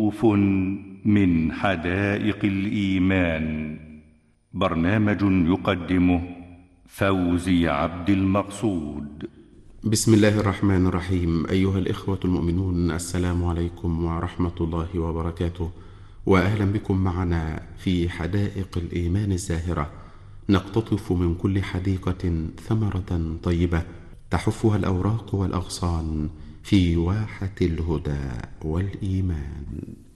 قطوف من حدائق الإيمان. برنامج يقدمه فوزي عبد المقصود. بسم الله الرحمن الرحيم. أيها الإخوة المؤمنون، السلام عليكم ورحمة الله وبركاته، وأهلا بكم معنا في حدائق الإيمان الزاهرة. نقتطف من كل حديقة ثمرة طيبة تحفها الأوراق والأغصان في واحة الهدى والإيمان.